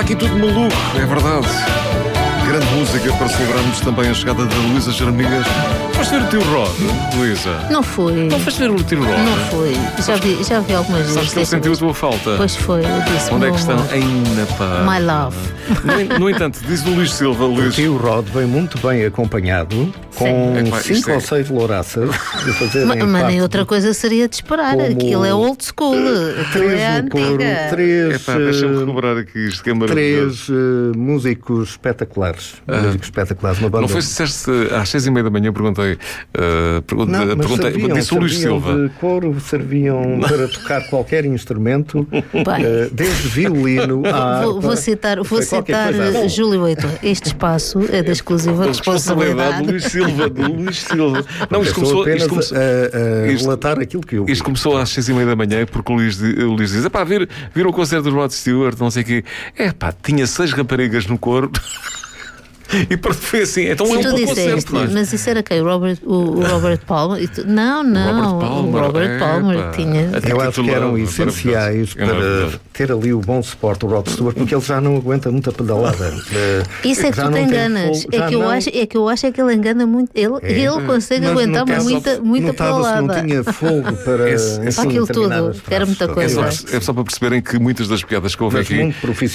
aqui tudo maluco, é verdade. Grande música para celebrarmos também a chegada da Luísa Jeremias. Foste ver o teu Rod, Luísa? Não fui. Não foste ver o teu Rod? Não fui. Já vi algumas vezes. Sabes que ele sentiu a tua falta? Pois foi, eu disse. Onde é que estão? Ainda pá. My love. No entanto, diz o Luís Silva, O tio Rod vem muito bem acompanhado, com Epá, 5 ou 6 louraças de fazerem Mas nem parte outra coisa seria de esperar. como Aquilo é old school. Aquilo é no coro, antiga. Epá, deixa-me recuperar aqui isto, que é maravilhoso. 3 músicos espetaculares. Músicos espetaculares, uma banda. Não foi se disseste às 6h30 da manhã, perguntei. Disse o Luís Silva. De coro, serviam para tocar qualquer instrumento, desde violino a. Vou citar Júlio Heitor. Este espaço é da exclusiva responsabilidade do Luís Silva. Não, isto começou apenas começou a relatar aquilo que eu vi. Isto começou às 6h30 da manhã, porque o Luís diz: epá, viram o concerto do Rod Stewart, não sei o quê. Epá, tinha 6 raparigas no coro. E pronto, foi assim. Então é um bom concerto, não é? Mas isso era quem? O Robert Palmer? Não. O Robert Palmer tinha. Eu acho que eram essenciais para ter ali o bom suporte do Rod Stewart, porque ele já não aguenta muita pedalada. Isso é que tu te enganas. É que eu acho que ele engana muito. Ele consegue aguentar muita pedalada. Não tinha fogo para aquilo tudo. Era muita coisa. É só para perceberem que muitas das piadas que houve aqui. Muito profissional.